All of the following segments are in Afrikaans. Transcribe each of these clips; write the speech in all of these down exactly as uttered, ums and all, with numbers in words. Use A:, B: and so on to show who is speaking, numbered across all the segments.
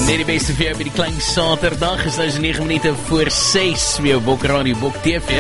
A: Net die beste vir jou by die klein Saterdag is nou so nege minute voor ses by jou Bok Radio, Bok T V.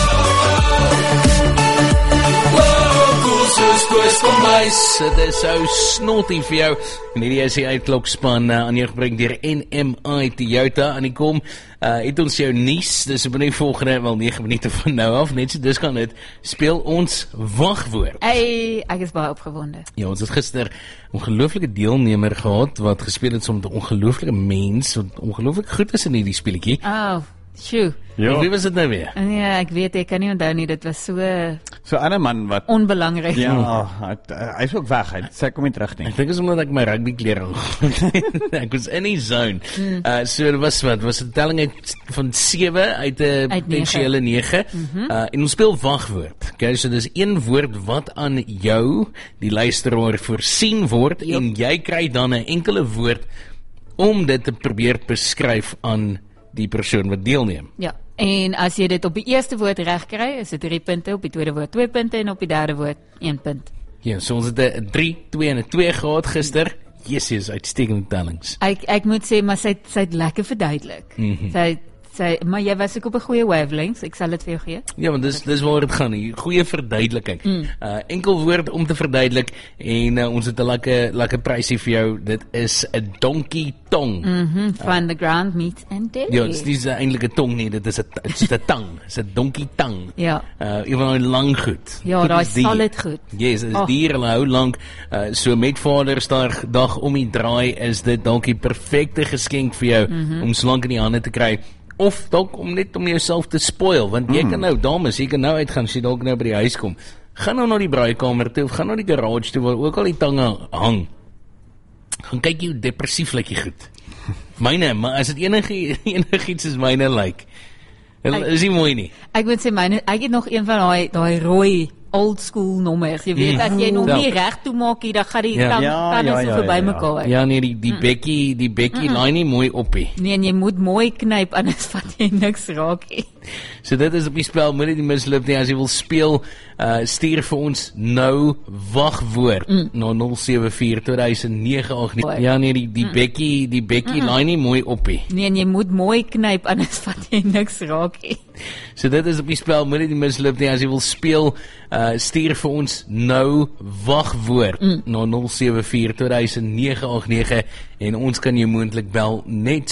A: Dit is so snotty vir jou. En hierdie is die uitklokspan uh, aan jou gebring deur N M I Toyota. En die kom, uh, het ons jou nuus, dis op die volgende, wel nege minute van nou af, net so dis kan dit, speel ons wagwoord.
B: Hey, ek is baie opgewonde.
A: Ja, ons het gister 'n ongelooflike deelnemer gehad, wat gespeel het so met 'n ongelooflike mens, wat ongelooflik goed is in hierdie speletjie.
B: Oh, sjoe.
A: Ja. Wie was dit nou weer?
B: Ja, ek weet, ek kan nie onthou nie, dit was so
C: So 'n ander man wat
B: onbelangrik.
C: Ja, hy, hy is ook weg, hy sê kom nie terug nie.
A: Ek dink is omdat ek my rugby klere aan. Ek was in die zone. Mm. Uh, so dit was wat, was 'n telling uit van sewe uit 'n potensiële nege. Mm-hmm. Uh, en ons speel wagwoord. Okay, so dis een woord wat aan jou, die luisteraar, voorsien word, yep. En jy kry dan 'n enkele woord om dit te probeer beskryf aan die persoon wat deelneem.
B: Ja, en as jy dit op die eerste woord reg kry, is dit drie punte, op die tweede woord twee punte en op die derde woord een punt.
A: Ja, so ons het 'n drie, twee en 'n twee gehad gister. Yes, uitstekende tellings.
B: Ek ek moet sê, maar sy sy het lekker verduidelik. Mm-hmm. Sy sy maar jy was ook op 'n goeie wavelength, ek sal dit vir jou gee.
A: Ja, want dis dis waar dit gaan, hier goeie verduideliking. Mm. Uh enkel woord om te verduidelik en uh, ons het 'n lekker lekker prysie vir jou. Dit is 'n donkey tong.
B: Mhm, van uh, the ground meat and dairy.
A: Ja, dit is nie eintlik 'n tong nie, dit is 'n dit is 'n tang. Dit is 'n donkey tang.
B: Ja.
A: Uh ewen lang goed.
B: Ja, daai solid goed.
A: Yes, dit is oh. dier, hulle hou lank. Uh so met Vadersdag dag om die draai is dit dalk die perfekte geskenk vir jou mm-hmm. om slank in die hande te kry. Of dalk om net om jouself te spoil, want jy mm. kan nou, dames, jy kan nou uitgaan, as jy dalk nou by die huis kom, gaan nou na die braaikamer toe, of gaan na die garage toe, waar ook al die tange hang, gaan kyk jy hoe depressief lyk jy goed. Myne, maar as dit enige, enig iets is myne lyk, like, is nie mooi nie.
B: Ek moet sê, myne, ek het nog een van daai, daai rooi, old school nommers, jy weet, mm. as jy nog nie reg toe maak hier, dan gaan die
A: ja.
B: tang
C: ja,
B: kan
C: ja,
B: so
C: ja,
B: verby
C: ja,
B: mekaar.
A: Ja, nee, die, die mm. bekkie, die bekkie mm. laai nie mooi op nie.
B: Nee, en jy moet mooi knyp, anders vat jy niks raak nie.
A: So dit is op die spel, moet nie die misloop nie, as jy wil speel, uh, stuur vir ons nou wagwoord, mm. na nul sewe vier twee nege agt nege. Ja, nee, die, die mm. bekkie, die bekkie mm. laai nie mooi op nie.
B: Nee, en jy moet mooi knyp, anders vat jy niks raak nie.
A: So dit is op die spel, moet nie die misloop nie, as jy wil speel, uh, stuur vir ons nou wagwoord, mm. na nul sewe vier twee nege agt nege, en ons kan jou moontlik bel net